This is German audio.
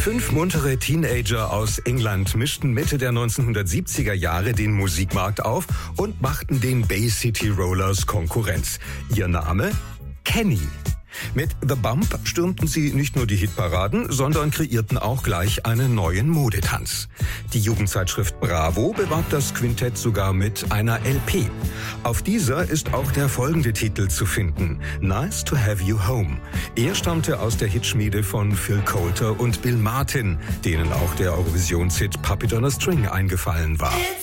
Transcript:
5 muntere Teenager aus England mischten Mitte der 1970er Jahre den Musikmarkt auf und machten den Bay City Rollers Konkurrenz. Ihr Name? Kenny. Mit The Bump stürmten sie nicht nur die Hitparaden, sondern kreierten auch gleich einen neuen Modetanz. Die Jugendzeitschrift Bravo bewarb das Quintett sogar mit einer LP. Auf dieser ist auch der folgende Titel zu finden: Nice to Have You Home. Er stammte aus der Hitschmiede von Phil Coulter und Bill Martin, denen auch der Eurovisionshit Puppet on a String eingefallen war.